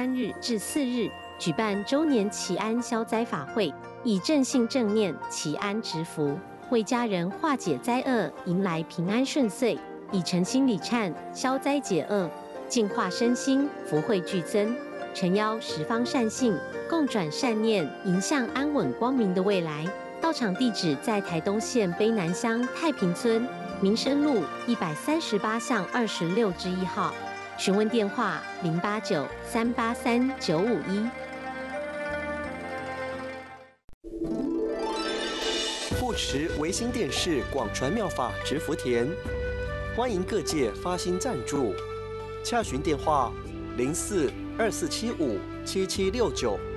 3日至4日举办周年祈安消灾法会，以正信正念祈安植福，为家人化解灾厄，迎来平安顺遂，以诚心礼忏，消灾解厄，净化身心，福慧俱增。诚邀十方善信共转善念，迎向安稳光明的未来。到场地址在台东县卑南乡太平村民生路138巷26之1号。询问电话089-383-951。 护持维新电视广传妙法植福田，欢迎各界发心赞助，洽询电话04-2475-7769。